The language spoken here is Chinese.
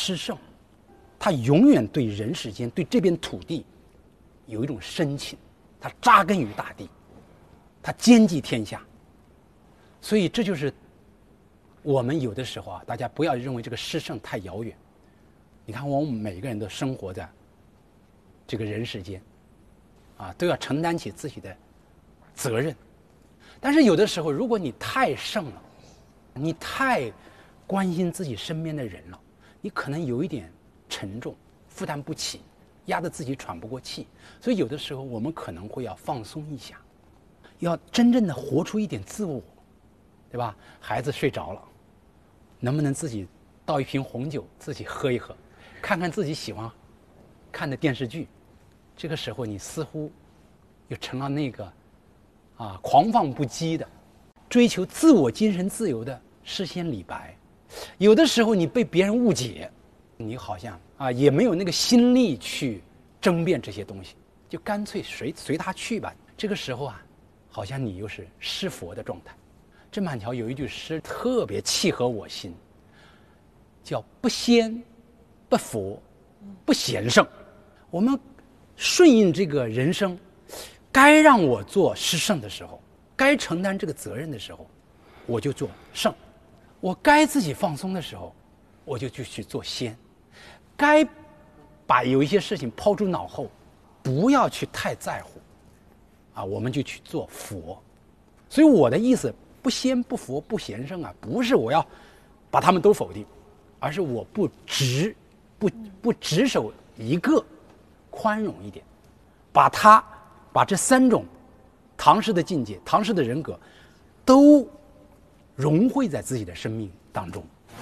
诗圣，他永远对人世间、对这片土地有一种深情，他扎根于大地，他兼济天下。所以这就是我们有的时候大家不要认为这个诗圣太遥远。你看，我们每个人都生活在这个人世间，都要承担起自己的责任。但是有的时候，如果你太圣了，你太关心自己身边的人了，你可能有一点沉重，负担不起，压得自己喘不过气。所以有的时候我们可能会要放松一下，要真正的活出一点自我，对吧？孩子睡着了，能不能自己倒一瓶红酒自己喝一喝，看看自己喜欢看的电视剧？这个时候你似乎又成了那个狂放不羁的追求自我精神自由的诗仙李白。有的时候你被别人误解，你好像也没有那个心力去争辩这些东西，就干脆随他去吧。这个时候好像你又是诗佛的状态。郑板桥有一句诗特别契合我心，叫不仙不佛不贤圣。我们顺应这个人生，该让我做诗圣的时候，该承担这个责任的时候，我就做圣；我该自己放松的时候，我就去做仙；该把有一些事情抛诸脑后，不要去太在乎我们就去做佛。所以我的意思，不仙不佛不贤圣不是我要把他们都否定，而是我不只守一个，宽容一点，把这三种唐诗的境界、唐诗的人格都融汇在自己的生命当中。